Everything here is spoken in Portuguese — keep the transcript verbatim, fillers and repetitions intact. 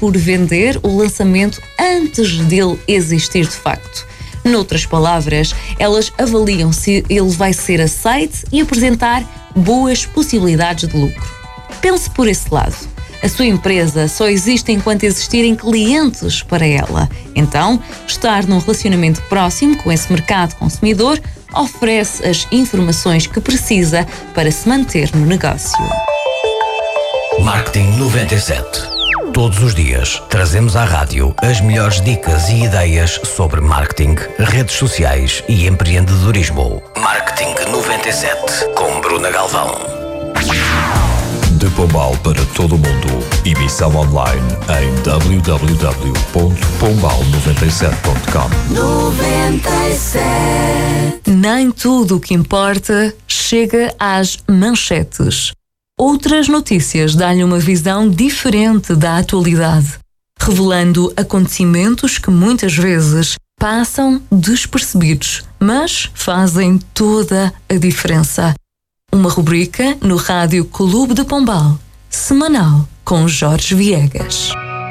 por vender o lançamento antes dele existir de facto. Noutras palavras, elas avaliam se ele vai ser aceite e apresentar boas possibilidades de lucro. Pense por esse lado. A sua empresa só existe enquanto existirem clientes para ela. Então, estar num relacionamento próximo com esse mercado consumidor oferece as informações que precisa para se manter no negócio. Marketing noventa e sete. Todos os dias trazemos à rádio as melhores dicas e ideias sobre marketing, redes sociais e empreendedorismo. Marketing noventa e sete com Bruna Galvão. De Pombal para todo o mundo. Emissão online em w w w ponto pombal noventa e sete ponto com. noventa e sete. Nem tudo o que importa chega às manchetes. Outras notícias dão-lhe uma visão diferente da atualidade, revelando acontecimentos que muitas vezes passam despercebidos, mas fazem toda a diferença. Uma rubrica no Rádio Clube de Pombal, semanal, com Jorge Viegas.